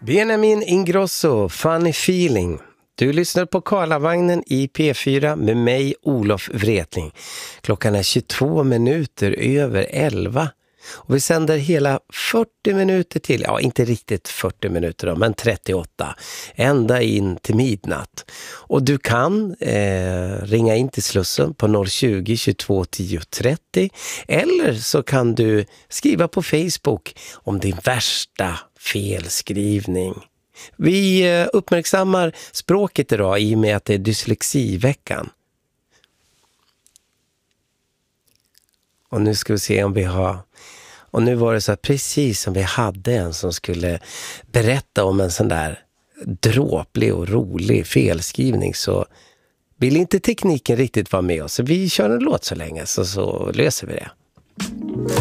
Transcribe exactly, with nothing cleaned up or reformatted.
Benjamin Ingrosso, Funny Feeling. Du lyssnar på Karlavagnen i P fyra med mig, Olof Wretling. Klockan är tjugotvå minuter över elva. Och vi sänder hela fyrtio minuter till, ja inte riktigt fyrtio minuter då, men trettioåtta. Ända in till midnatt. Och du kan eh, ringa in till Slussen på noll tjugo, tjugotvå, tio, trettio. Eller så kan du skriva på Facebook om din värsta felskrivning. Vi eh, uppmärksammar språket idag i och med att det är dyslexiveckan. Och nu ska vi se om vi har... Och nu var det så att precis som vi hade en som skulle berätta om en sån där dråplig och rolig felskrivning, så vill inte tekniken riktigt vara med oss. Så vi kör en låt så länge, så, så löser vi det.